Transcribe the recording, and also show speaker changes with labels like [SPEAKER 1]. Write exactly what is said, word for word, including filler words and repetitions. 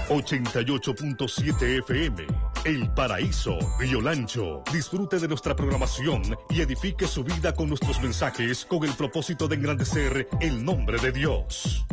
[SPEAKER 1] ochenta y ocho punto siete F M, El Paraíso, Riolancho. Disfrute de nuestra programación y edifique su vida con nuestros mensajes con el propósito de engrandecer el nombre de Dios.